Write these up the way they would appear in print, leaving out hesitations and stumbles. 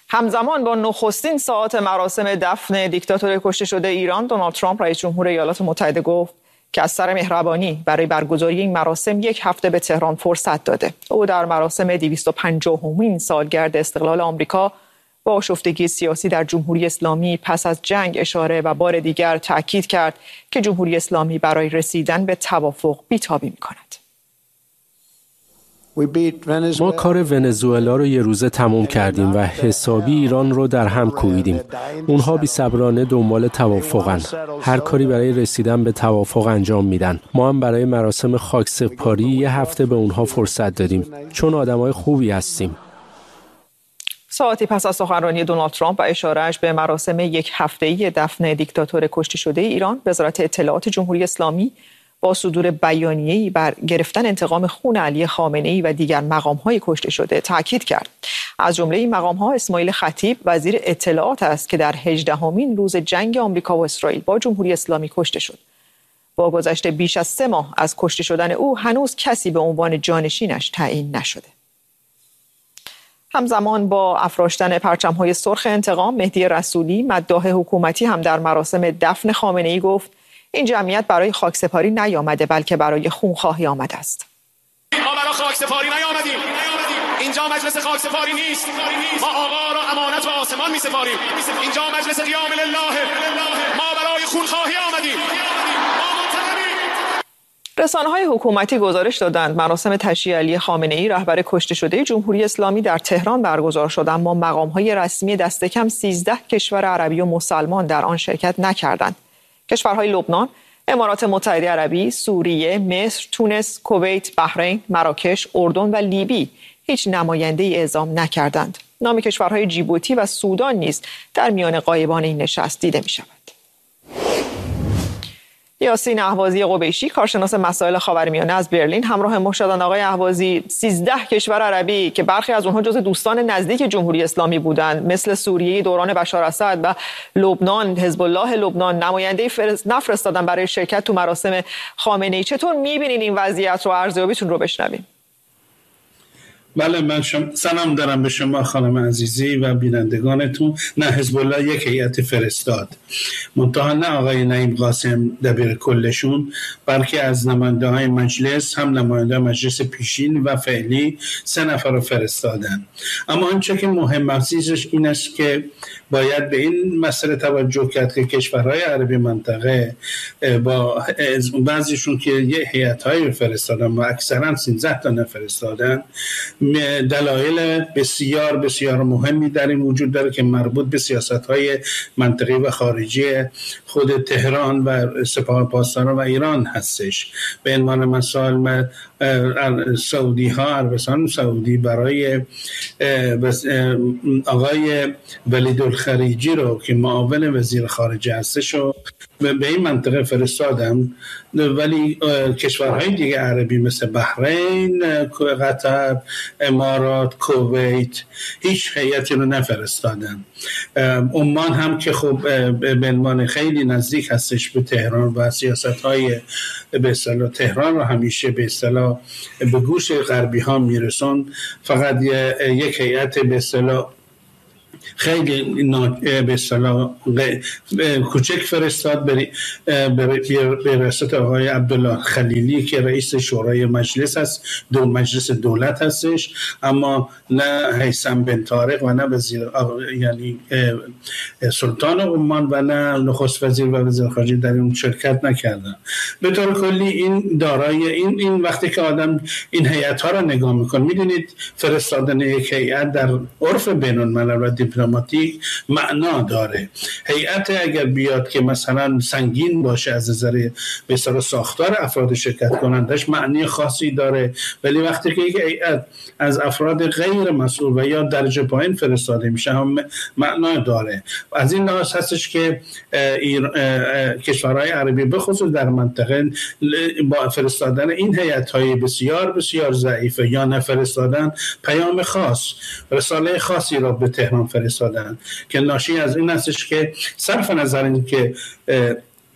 همزمان با نخستین ساعات مراسم دفن دیکتاتور کشته شده ایران، دونالد ترامپ رئیس جمهور ایالات متحده گفت که از سر مهربانی برای برگزاری این مراسم 1 هفته به تهران فرصت داده. او در مراسم 250مین سالگرد استقلال آمریکا با آشفتگی سیاسی در جمهوری اسلامی پس از جنگ اشاره و بار دیگر تاکید کرد که جمهوری اسلامی برای رسیدن به توافق بی‌تابی می‌کند. ما کار ونزوئلا رو یه روزه تموم کردیم و حسابی ایران رو در هم کوبیدیم. اونها بی‌صبرانه دنبال توافقن. هر کاری برای رسیدن به توافق انجام میدن. ما هم برای مراسم خاکسپاری 1 هفته به اونها فرصت دادیم چون آدمای خوبی هستیم. ساعتی پس از سخنرانی دونالد ترامپ و اشارهش به مراسم 1 هفته‌ای دفن دیکتاتور کشته شده ایران، وزارت اطلاعات جمهوری اسلامی با صدور بیانیه‌ای بر گرفتن انتقام خون علی خامنه‌ای و دیگر مقام‌های کشته شده تاکید کرد. از جمله این مقام‌ها اسماعیل خطیب وزیر اطلاعات است که در 18مین روز جنگ آمریکا و اسرائیل با جمهوری اسلامی کشته شد. با گذشت بیش از 3 ماه از کشته شدن او هنوز کسی به عنوان جانشینش تعیین نشده. همزمان با افراشتن پرچم‌های سرخ انتقام، مهدی رسولی مداح حکومتی هم در مراسم دفن خامنه‌ای گفت این جمعیت برای خاکسپاری نیامده بلکه برای خونخواهی آمده است. ما برای خاکسپاری نیامدیم. اینجا مجلس خاکسپاری نیست. ما آقا را امانت و آسمان می‌سپاریم. اینجا مجلس قیام لله. ما برای خونخواهی آمدیم. رسانه‌های حکومتی گزارش دادند مراسم تشییع علی خامنه‌ای رهبر کشته شده جمهوری اسلامی در تهران برگزار شد، اما مقام‌های رسمی دست کم 13 کشور عربی و مسلمان در آن شرکت نکردند. کشورهای لبنان، امارات متحده عربی، سوریه، مصر، تونس، کویت، بحرین، مراکش، اردن و لیبی هیچ نماینده‌ای اعزام نکردند. نام کشورهای جیبوتی و سودان نیز در میان غایبان این نشست دیده می‌شود. یاسین اهوازی قبیشی، کارشناس مسائل خاورمیانه از برلین همراه ما شدند. آقای اهوازی، 13 کشور عربی که برخی از اونها جزو دوستان نزدیک جمهوری اسلامی بودند، مثل سوریه دوران بشار اسد و لبنان، حزب الله لبنان، نماینده نفرستادن برای شرکت تو مراسم خامنه‌ای. چطور می‌بینین این وضعیت رو؟ ارزیابیتون رو بشنویم. بله، من سلام دارم به شما خانم عزیزی و بینندگانتون. نه، حزب الله یک هیئت فرستاد، منتها نه آقای نعیم قاسم دبیر کلشون، بلکه از نماینده های مجلس، هم نماینده مجلس پیشین و فعلی 3 نفر رو فرستادن. اما آنچه که مهم عزیزش این است که باید به این مسئله توجه کرد که کشورهای عربی منطقه با بعضیشون که یه هیئت‌های فرستادن و اکثرا 13 تا نفرستادن، دلایل بسیار بسیار مهمی در این وجود داره که مربوط به سیاست‌های منطقی و خارجی خود تهران و سپاه پاسداران و ایران هستش. به عنوان مثال سعودی ها، عربستان سعودی برای آقای ولیدالخلیجی رو که معاون وزیر خارجه هستش رو به این منطقه فرستادم، ولی کشورهای دیگه عربی مثل بحرین، قطر، امارات، کویت هیچ هیئتی رو نفرستادن. عمان هم که خب به عنوان خیلی نزدیک هستش به تهران و سیاست‌های به اصطلاح تهران رو همیشه به اصطلاح به گوش غربی ها میرسون، فقط یک هیئت به اصطلاح خیلی به اصطلاح کوچک فرستاد به رئاست آقای عبدالله خلیلی که رئیس شورای مجلس هست، مجلس دولت هستش، اما نه هیثم بن طارق و نه وزیر یعنی سلطان عمان و نه نخست وزیر و وزیر خارجه در اون شرکت نکردن. به طور کلی این دارای این وقتی که آدم این هیئت‌ها رو نگاه میکنه، میدونید فرستادن یک هیئت در عرف بین‌الملل و دیپلماتیک معنا داره. هیئت اگر بیاد که مثلا سنگین باشه از نظر به اصطلاح ساختار افراد شرکت کنندش معنی خاصی داره، ولی وقتی که یک هیئت از افراد غیر مسئول و یا درجه پایین فرستاده میشه هم معنا داره. از این لحاظ هستش که کشورهای عربی به خصوص در منطقه با فرستادن این هیئت‌های بسیار بسیار ضعیفه یا نفرستادن پیام خاص، رساله خاصی را به تهران فرستادن که ناشی از این هستش که صرف نظر این که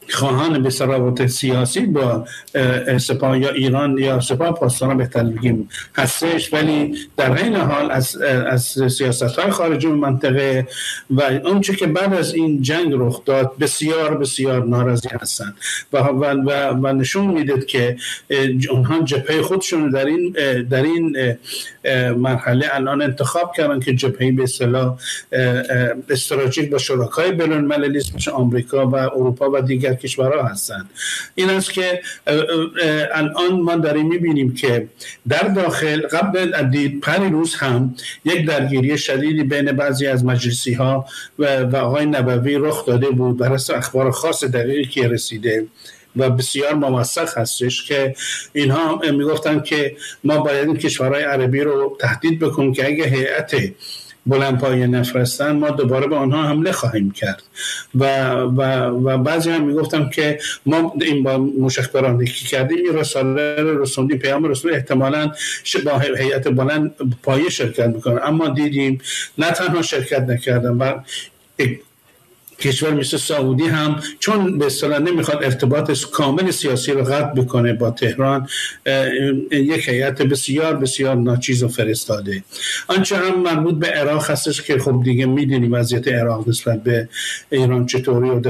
خواهان به روابط سیاسی با سپاه یا ایران یا سپاه پاسداران بهتر بگیم هستش، ولی در این حال از سیاست‌های خارجی منطقه و اونچه که بعد از این جنگ رخ داد بسیار بسیار ناراضی هستند و نشون میده که اونها جبهه خودشون در این مرحله الان انتخاب کردن که جبهه به اصطلاح استراتژیک با شرکای بین‌المللی مثل آمریکا و اروپا و دیگر کشورها هستند. این است که الان ما داریم میبینیم که در داخل قبل پریروز هم یک درگیری شدیدی بین بعضی از مجلسی ها و آقای نبوی رخ داده بود بر اساس اخبار خاص دقیقی که رسیده و بسیار موثق هستش که اینها میگفتن که ما باید این کشورهای عربی رو تهدید بکنیم که اگه هیئت بلندپایه نفرستن ما دوباره به آنها حمله خواهیم کرد و بعضی هم میگفتم که ما این با موشکبارانی که کردیم این رساله رسوندیم، پیام رسول احتمالاً با هیئت بلندپایه شرکت میکنن، اما دیدیم نه تنها شرکت نکردن و کشور مثل سعودی هم چون به اصطلاح نمیخواد ارتباط کامل سیاسی رو قطع بکنه با تهران یک هیئت بسیار بسیار ناچیز و فرستاده. آنچه هم مربوط به عراق هستش که خب دیگه میدونیم وضعیت عراق نسبت به ایران چطوری و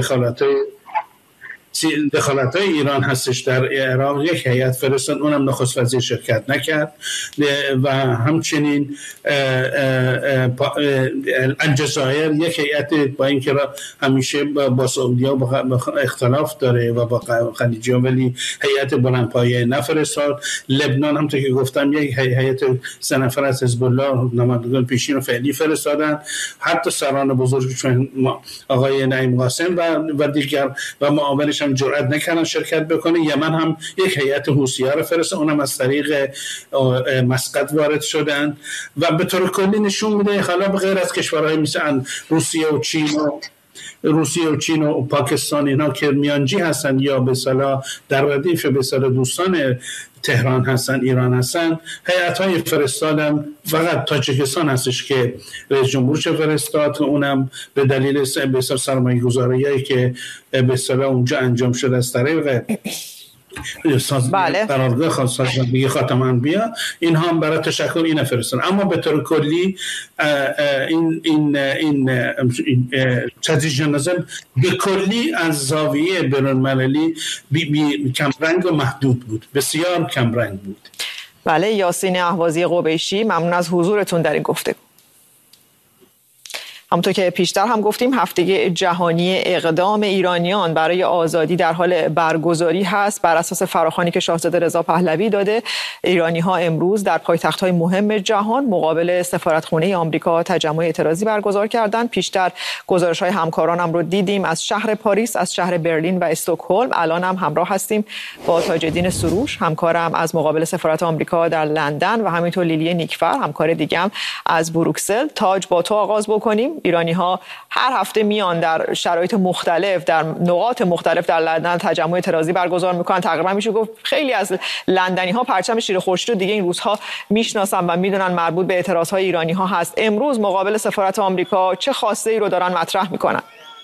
دخالت‌های ایران هستش در عراق. یک هیئت فرستاد، اونم نخست وزیر شرکت نکرد و همچنین الجزایر یک هیئت با اینکه همیشه با سعودی‌ها اختلاف داره و با خلیجی‌ها ولی هیئت بلندپایه نفرستاد. لبنان هم که گفتم یک هیئت 3 نفر از حزب الله نمایندگان پیشین و فعلی فرستادن، حتی سران بزرگشون آقای نعیم قاسم و دیگر و معاونش هم جرئت نکردن شرکت بکنه. یمن هم یک هیئت حوثی‌ها رو فرستاد، اونم از طریق مسقط وارد شدن و به طور کلی نشون میده حالا به غیر از کشورهای مثل روسیه و چین و پاکستان اینا که میانجی هستن یا به اصطلاح در ردیف به اصطلاح دوستان تهران هستن، ایران هستن، هیئت‌های فرستادن فقط تاجیکستان هستش که رئیس جمهورش فرستاد، اونم به دلیل به اصطلاح سرمایه‌گذاریایی که به اصطلاح اونجا انجام شده از طریق قرارگاه خاص‌سازی خاتم الانبیا، اینها هم برای تشکر این فرستادن. اما به طور کلی این تجدید نظر به کلی از زاویه بین‌المللی کم رنگ و محدود بود، بسیار کم رنگ بود. بله، یاسین اهوازی قبیشی، ممنون از حضورتون در این گفتگو. همونطور که پیشتر هم گفتیم هفته جهانی اقدام ایرانیان برای آزادی در حال برگزاری هست. بر اساس فراخوانی که شاهزاده رضا پهلوی داده، ایرانی ها امروز در پایتخت‌های مهم جهان مقابل سفارتخانه آمریکا تجمع اعتراضی برگزار کردند. پیشتر گزارش‌های همکارانم رو دیدیم از شهر پاریس، از شهر برلین و استکهلم. الان هم همراه هستیم با تاج‌الدین سروش، همکارم از مقابل سفارت آمریکا در لندن و همینطور لیلی نیکفر، همکار دیگم از بروکسل. تاج، با تو آغاز بکنیم. ایرانی‌ها هر هفته میان در شرایط مختلف در نقاط مختلف در لندن تجمع اعتراضی برگزار میکنن. تقریبا میشه گفت خیلی از لندنی‌ها پرچم شیر خورشید رو دیگه این روزها میشناسن و میدونن مربوط به اعتراض‌های ایرانی‌ها هست. امروز مقابل سفارت آمریکا چه خواسته‌ای رو دارن مطرح میکنن؟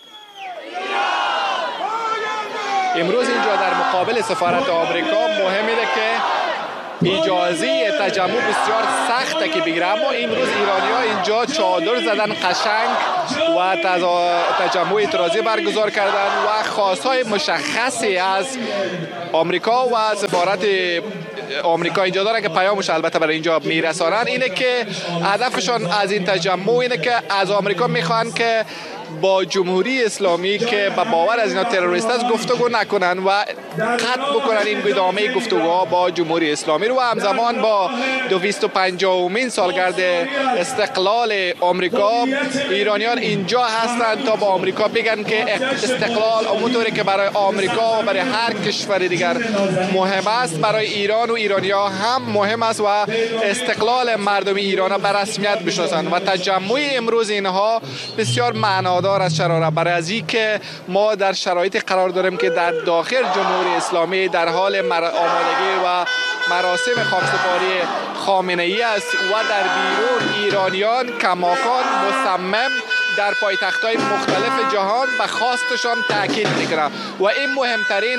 امروز اینجا در مقابل سفارت آمریکا مهمه که اجازه تجمع بسیار سخته که بگیره، اما امروز ایرانی‌ها اینجا چادر زدن قشنگ و تجمع اعتراضی برگزار کردن و خواست‌های مشخصی از آمریکا و سفارت آمریکا اینجا دارن که پیامش البته برای اینجا میرسانن. اینه که هدفشون از این تجمع اینه که از آمریکا میخوان که با جمهوری اسلامی که با باور از اینا تروریست است گفتگو نکنن و قطع بکنن این ادامه گفتگوها با جمهوری اسلامی رو و همزمان با 250مین سالگرد استقلال آمریکا ایرانیان اینجا هستند تا با آمریکا بگن که استقلال اونطوری که برای آمریکا و برای هر کشور دیگر مهم است برای ایران و ایرانی‌ها هم مهم است و استقلال مردم ایران به رسمیت بشناسند و تجمع امروز اینها بسیار معنادار از شرارت برای از این که ما در شرایط قرار داریم که در داخل جمهوری اسلامی در حال آمادگی و مراسم خاکسپاری خامنه‌ای است و در بیرون ایرانیان کماکان مصمم در پایتخت‌های مختلف جهان به خواستشان تاکید میکنند و این مهمترین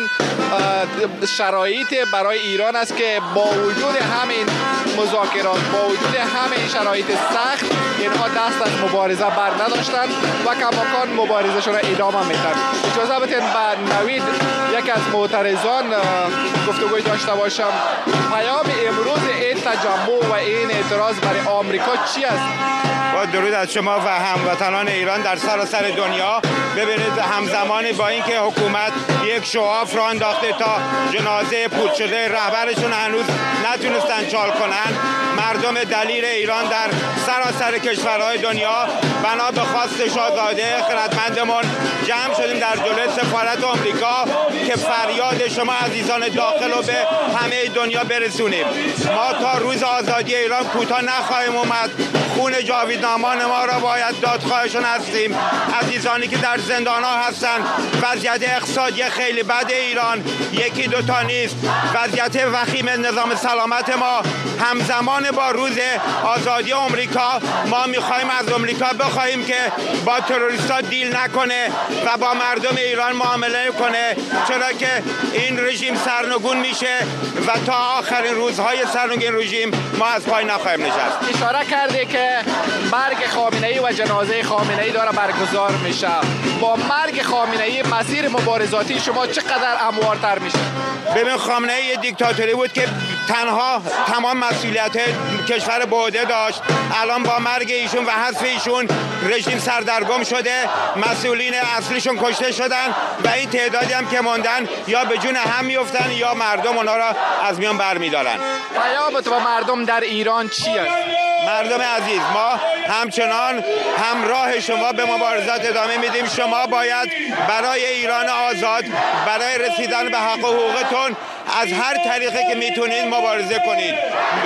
شرایط برای ایران است که با وجود همین مذاکرات، با وجود همین شرایط سخت، اینها دست از مبارزه بر نداشتند و کماکان مبارزه‌شان را ادامه میدن. اجازه بدین با نوید یک از معترضان گفتگوی داشته باشم. پیام امروز این تجمع و این اعتراض برای آمریکا چی است؟ با درود از شما و هموطنان ایران در سراسر دنیا. ببینید همزمان با اینکه حکومت یک شعاف را انداخته تا جنازه پود شده رهبرشون هنوز نتونستن چال کنن، مردم دلیر ایران در سراسر کشورهای دنیا بنا به خواست شاهزاده خردمندمون جمع شدیم در جلوی سفارت آمریکا که فریاد شما عزیزان داخل رو به همه دنیا برسونیم. ما تا روز آزادی ایران کوتاه نخواهیم اومد. خون جاویدنامان ما را باید دادخواهشون هستیم. عزیزانی که در زندان ها هستن، وضعیت اقتصادی خیلی بد ایران یکی دوتا نیست. وضعیت وخیم نظام سلامت ما همزمان با روز آزادی آمریکا، ما میخوایم از آمریکا بخوایم که با تروریستا دیل نکنه و با مردم ایران معامله کنه، چرا که این رژیم سرنگون میشه و تا آخرین روزهای سرنگون رژیم ما از پای نخواهیم نشست. اشاره کرده که مرگ خامنه‌ای و جنازه خامنه‌ای داره برگزار میشه. با مرگ خامنه‌ای مسیر مبارزاتی شما چقدر هموارتر میشه؟ ببین، خامنه‌ای یه دیکتاتوری بود که تنها تمام مسئولیت کشور به عهده داشت. الان با مرگ ایشون و حذف ایشون رژیم سردرگم شده، مسئولین اصلیشون کشته شدن و این تعدادی هم که موندن یا به جون هم میافتن یا مردم اونا را از میان برمیدارن. پیامت با مردم در ایران چیه؟ مردم عزیز، ما همچنان همراه شما به مبارزات ادامه میدیم. شما باید برای ایران آزاد، برای رسیدن به حق و حقوقتون از هر طریقی که میتونید مبارزه کنید.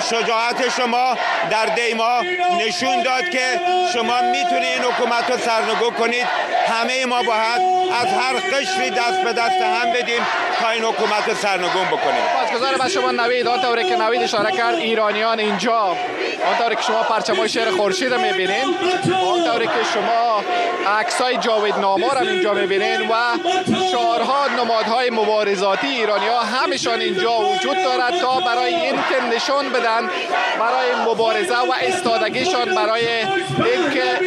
شجاعت شما در دیما نشون داد که شما میتونید این حکومت رو سرنگون کنید. همه ما باید از هر قشری دست به دست هم بدیم تا این حکومت رو سرنگون بکنیم. سپاسگزارم از شما نوید. آنطوری که نوید اشاره کرد، ایرانیان اینجا، آنطوری که شما پرچمای شهر خورشید رو میبینید، آنطوری که شما عکسای جاویدنامه رو اینجا میبینید و شعارها، نمادهای مبارزاتی ایرانی‌ها همشان اینجا وجود دارد تا برای این که نشون بدن برای مبارزه و ایستادگیشان برای اینکه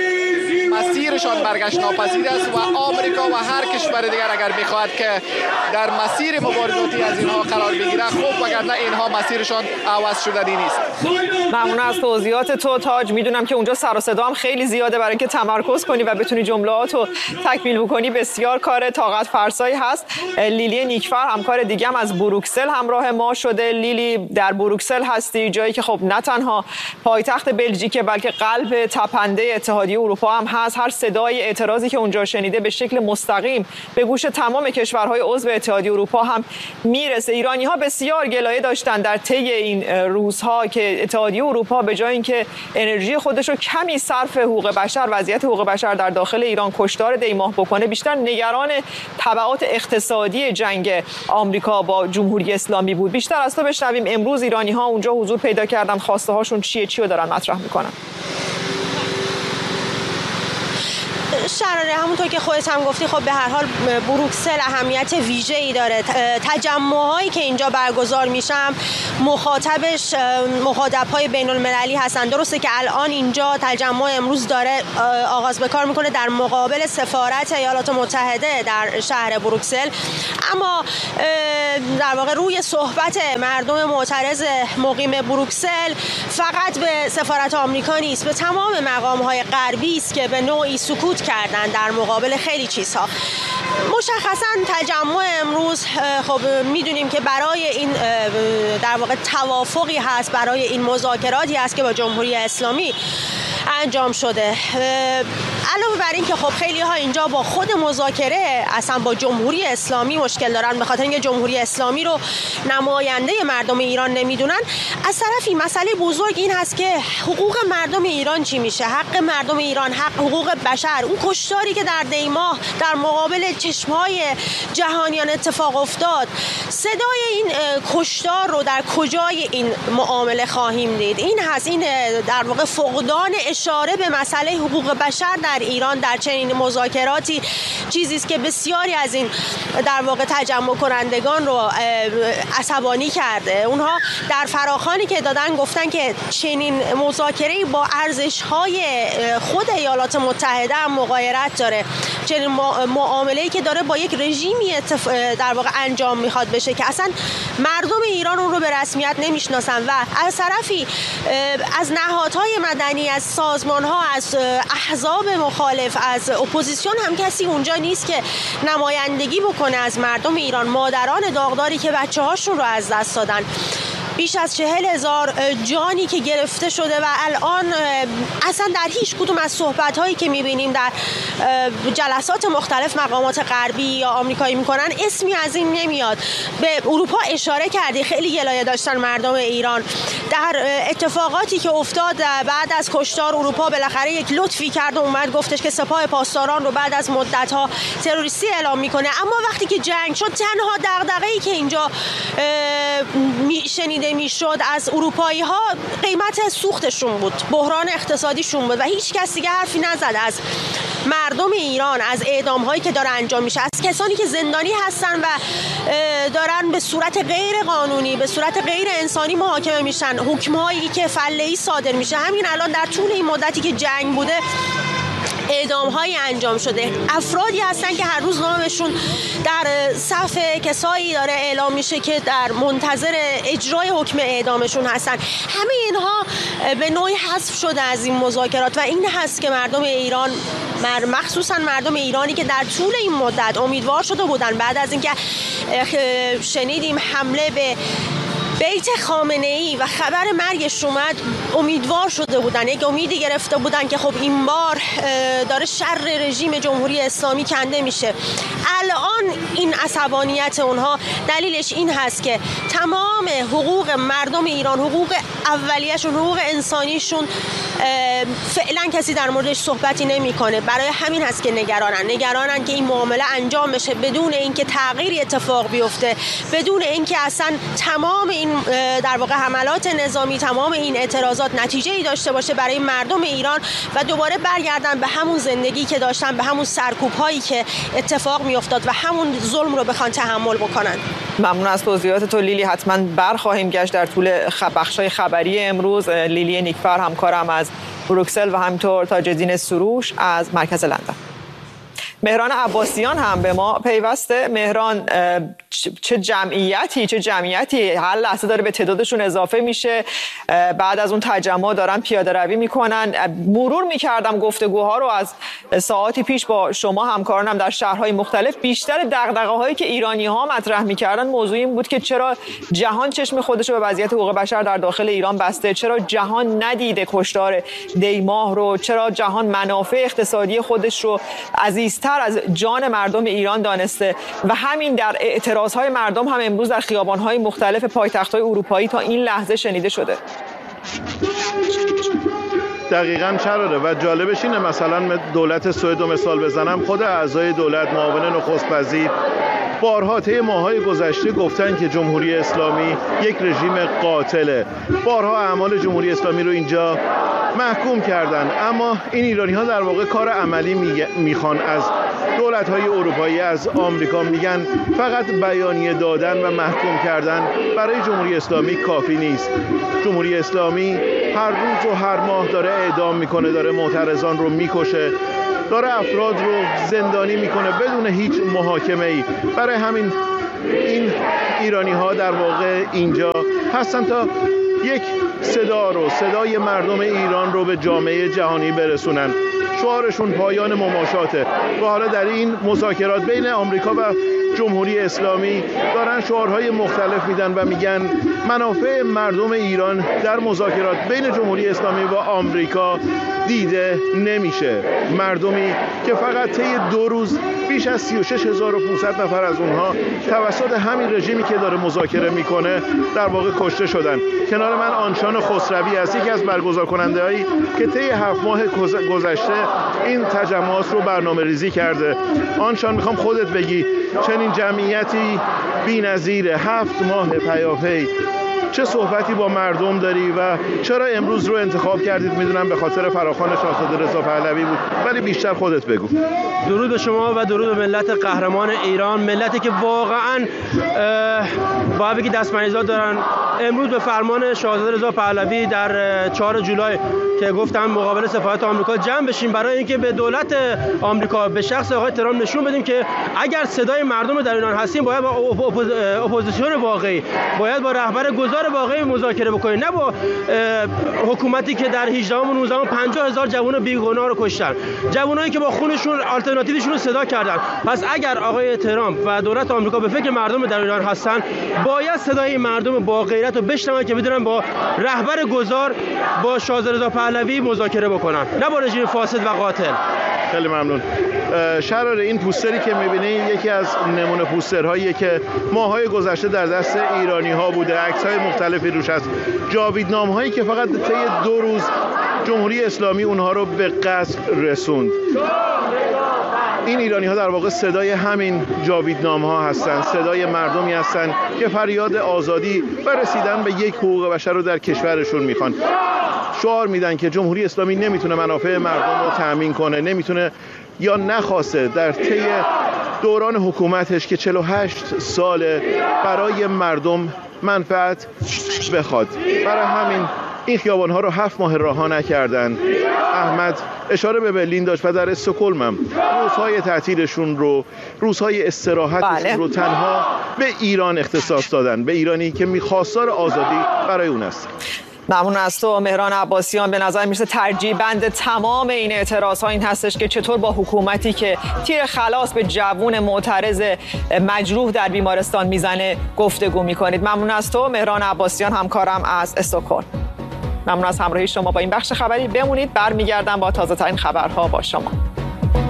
مسیرشان برگشت ناپذیر است و آمریکا و هر کشور دیگر اگر میخواهد که در مسیر مبارزاتی از اینها قرار بگیره خوب، وگرنه اینها مسیرشان عوض شدنی نیست. ممنون از توضیحات تو تاج. میدونم که اونجا سر و صدا هم خیلی زیاده، برای اینکه تمرکز کنی و بتونی جملاتو تکمیل بکنی بسیار کار طاقت فرسایی هست. لیلی نیکفر همکار دیگه هم از بروکسل همراه ما شده. لیلی، در بروکسل هستی، جایی که خب نه تنها پایتخت بلژیک بلکه قلب تپنده اتحادیه اروپا هم هست. هر صدای اعتراضی که اونجا شنیده به شکل مستقیم به گوش تمام کشورهای عضو اتحادیه اروپا هم میرسه. ایرانی‌ها بسیار گلایه داشتن در طی این روزها که اتحادیه اروپا به جای اینکه انرژی خودش رو کمی صرف حقوق بشر، وضعیت حقوق بشر در داخل ایران کشتار دیماه بکنه، بیشتر نگران تبعات اقتصادی جنگ آمریکا با جمهوری اسلامی بود. بیشتر از تو بشنویم امروز ایرانی‌ها اونجا حضور پیدا کردن، خواسته هاشون چیه، چی رو دارن مطرح میکنن؟ شراره، همونطور که خودت هم گفتی، خب به هر حال بروکسل اهمیت ویژه‌ای داره. تجمع‌هایی که اینجا برگزار میشن مخاطب‌های بین‌المللی هستن. درسته که الان اینجا تجمع امروز داره آغاز به کار میکنه در مقابل سفارت ایالات متحده در شهر بروکسل، اما در واقع روی صحبت مردم معترض مقیم بروکسل فقط به سفارت آمریکا نیست، به تمام مقام‌های غربی است که به نوعی سکوت کردن در مقابل خیلی چیزها. مشخصاً تجمع امروز خب میدونیم که برای این در واقع توافقی هست، برای این مذاکراتی هست که با جمهوری اسلامی انجام شده. علاوه بر این که خب خیلی ها اینجا با خود مذاکره اصلا با جمهوری اسلامی مشکل دارن، به خاطر اینکه جمهوری اسلامی رو نماینده مردم ایران نمیدونن. از طرفی مسئله بزرگ این هست که حقوق مردم ایران چی میشه، حق مردم ایران، حقوق بشر، اون کشتاری که در دیماه در مقابل چشمهای جهانیان اتفاق افتاد، صدای این کشتار رو در کجای این معامله خواهیم دید؟ این هست، این در واقع فقدان اشاره به مسئله حقوق بشر در ایران در چنین مذاکراتی چیزی است که بسیاری از این در واقع تجمع کنندگان رو عصبانی کرده. اونها در فراخوانی که دادن گفتن که چنین مذاکره‌ای با ارزش‌های خود ایالات متحده هم مغایرت داره، چنین معامله‌ای که داره با یک رژیمی در واقع انجام میخواد بشه که اصلا مردم ایران اون رو به رسمیت نمیشناسن و از طرفی از نهادهای مدنی، از سازمان‌ها، از احزاب مخالف، از اپوزیسیون هم کسی اونجا نیست که نمایندگی بکنه از مردم ایران، مادران داغداری که بچه‌هاشون رو از دست دادن، بیش از 40,000 جانی که گرفته شده و الان اصلا در هیچ کدوم از صحبت‌هایی که می‌بینیم در جلسات مختلف مقامات غربی یا آمریکایی می‌کنن اسمی از این نمیاد. به اروپا اشاره کردی، خیلی گلایه داشتن مردم ایران در اتفاقاتی که افتاد بعد از کشتار. اروپا بالاخره یک لطفی کرد و اومد گفتش که سپاه پاسداران رو بعد از مدت‌ها تروریستی اعلام می‌کنه، اما وقتی که جنگ شد تنها دغدغه‌ای که اینجا شنیده میشد از اروپایی ها قیمت سوختشون بود، بحران اقتصادیشون بود و هیچ کس دیگه حرفی نزد از مردم ایران، از اعدام هایی که داره انجام میشه، از کسانی که زندانی هستن و دارن به صورت غیر قانونی، به صورت غیر انسانی محاکمه میشن، حکم هایی که فله‌ای صادر میشه. همین الان در طول این مدتی که جنگ بوده اعدام‌هایی انجام شده، افرادی هستن که هر روز نامشون در صف کسایی داره اعلام میشه که در منتظر اجرای حکم اعدامشون هستن. همه اینها به نوعی حذف شده از این مذاکرات و این هست که مردم ایران، مخصوصا مردم ایرانی که در طول این مدت امیدوار شده بودن بعد از اینکه شنیدیم حمله به بیت خامنه‌ای و خبر مرگش اومد، امیدوار شده بودن، یک امیدی گرفته بودن که خب این بار داره شر رژیم جمهوری اسلامی کنده میشه. الان این عصبانیت اونها دلیلش این هست که تمام حقوق مردم ایران، حقوق اولیه‌شون، حقوق انسانیشون فعلا کسی در موردش صحبتی نمیکنه. برای همین هست که نگرانن که این معامله انجام بشه بدون اینکه تغییری اتفاق بیفته، بدون اینکه اصلا تمام این در واقع حملات نظامی، تمام این اعتراضات نتیجه‌ای داشته باشه برای مردم ایران و دوباره برگردن به همون زندگی که داشتن، به همون سرکوب‌هایی که اتفاق میافتاد و همون ظلم رو بخوان تحمل بکنن. ممنون از توضیحات تو لیلی. حتما برخواهیم گشت در طول بخش‌های خبری امروز. لیلی نیکفر همکارم از بروکسل و همینطور تاج‌الدین سروش از مرکز لندن. مهران عباسیان هم به ما پیوسته. مهران، چه جمعیتی هر لحظه داره به تعدادشون اضافه میشه، بعد از اون تجمع دارن پیاده روی میکنن. مرور میکردم گفتگوها رو از ساعاتی پیش با شما همکارانم در شهرهای مختلف. بیشتر دغدغه‌هایی که ایرانی‌ها مطرح میکردن موضوع این بود که چرا جهان چشم خودش رو به وضعیت حقوق بشر در داخل ایران بسته، چرا جهان ندیده کشتار دیماه رو، چرا جهان منافع اقتصادی خودش رو عزیزتر از جان مردم ایران دانسته. و همین در اعتراضهای مردم هم امروز در خیابان‌های مختلف پایتخت‌های اروپایی تا این لحظه شنیده شده. دقیقاً چراره و جالبش اینه مثلا دولت سوئد مثال بزنم، خود اعضای دولت، معاون نخست وزیر بارها طی ماه‌های گذشته گفتن که جمهوری اسلامی یک رژیم قاتله. بارها اعمال جمهوری اسلامی رو اینجا محکوم کردن، اما این ایرانی‌ها در واقع کار عملی میخوان از دولت‌های اروپایی، از آمریکا. میگن فقط بیانیه دادن و محکوم کردن برای جمهوری اسلامی کافی نیست. جمهوری اسلامی هر روز و هر ماه داره اعدام میکنه، داره معترضان رو میکشه، داره افراد رو زندانی میکنه بدون هیچ محاکمه‌ای. برای همین این ایرانی‌ها در واقع اینجا هستن تا یک صدای مردم ایران رو به جامعه جهانی برسونن. شعارشون پایان مماشاته و حالا در این مذاکرات بین آمریکا و جمهوری اسلامی دارن شعارهای مختلف میدن و میگن منافع مردم ایران در مذاکرات بین جمهوری اسلامی و آمریکا دیده نمیشه. مردمی که فقط طی 2 روز بیش از 36,500 نفر از اونها توسط همین رژیمی که داره مذاکره میکنه در واقع کشته شدن. کنار من آنشان خسروی است، یکی از برگزار کننده هایی که طی 7 ماه گذشته این تجمعات رو برنامه ریزی کرده. آنشان، میخوام خودت بگی چنین جمعیتی بی‌نظیر 7 ماه پیاپی چه صحبتی با مردم داری و چرا امروز رو انتخاب کردید؟ میدونم به خاطر فراخوان شاهزاده رضا پهلوی بود، ولی بیشتر خودت بگو. درود به شما و درود به ملت قهرمان ایران، ملتی که واقعا باید بگی دستمریزاد دارن. امروز به فرمان شاهزاده رضا پهلوی در 4 جولای که گفتم مقابل سفارت آمریکا جمع بشیم برای اینکه به دولت آمریکا به شخص آقای ترامپ نشون بدیم که اگر صدای مردم در ایران هستیم باید با اپوزیسیون واقعی، باید با رهبر گذار واقعی مذاکره بکنیم، نه با حکومتی که در 18 و 19 50,000 جوان بیگناه رو کشتن، جوانایی که با خونشون آلترناتیوشون رو صدا کردن. پس اگر آقای ترامپ و دولت آمریکا به فکر مردم در ایران هستن، باید صدای این مردم با غیرت رو بشنون که بدونن با رهبر گذار با شاهزاده رضا پهلوی مذاکره بکنن، نه با رژیم فاسد و قاتل. خیلی ممنون. شرار این پوستری که می‌بینید یکی از نمونه پوسترهایی که ماهای گذشته در دست ایرانی‌ها بوده، عکس‌های مختلفی روش هست، جاویدنامه‌هایی که فقط طی 2 روز جمهوری اسلامی اونها رو به قصد رسوند. این ایرانی‌ها در واقع صدای همین جاویدنامه‌ها هستند، صدای مردمی هستند که فریاد آزادی و رسیدن به یک حقوق بشر رو در کشورشون میخوان. شعار میدن که جمهوری اسلامی نمیتونه منافع مردم رو تأمین کنه، نمیتونه یا نخواسته در طی دوران حکومتش که 48 ساله برای مردم منفعت بخواد. برای همین این خیابان‌ها رو 7 ماه رها نکردن. احمد اشاره به برلین داشت و در استکهلم هم روزهای تعطیلشون رو، روزهای استراحتشون رو تنها به ایران اختصاص دادن، به ایرانی که می‌خواستار آزادی برای اون است. ممنون از تو مهران عباسیان. به نظر میرسه ترجیح بند تمام این اعتراض ها این هستش که چطور با حکومتی که تیر خلاص به جوون معترض مجروح در بیمارستان میزنه گفتگو میکنید. ممنون از تو مهران عباسیان، همکارم از استکهلم. ممنون از همراهی شما با این بخش خبری. بمونید، برمیگردم با تازه ترین خبرها با شما.